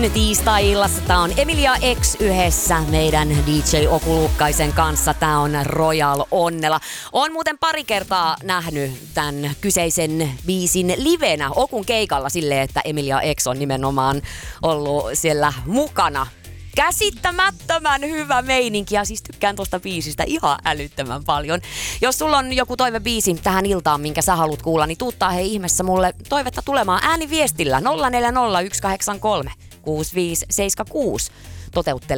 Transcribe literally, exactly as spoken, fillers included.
Viisin tiistai-illassa. Tää on Emilia X yhdessä meidän D J Oku Lukkaisen kanssa. Tää on Royal Onnela. On muuten pari kertaa nähnyt tämän kyseisen biisin livenä Okun keikalla silleen, että Emilia X on nimenomaan ollut siellä mukana. Käsittämättömän hyvä meininki ja siis tykkään tosta biisistä ihan älyttömän paljon. Jos sulla on joku toivebiisi tähän iltaan, minkä sä haluat kuulla, niin tuuttaa hei ihmeessä mulle toivetta tulemaan ääniviestillä nolla neljä nolla yksi kahdeksan kolme kuusi viisi seitsemän kuusi. Toteuttele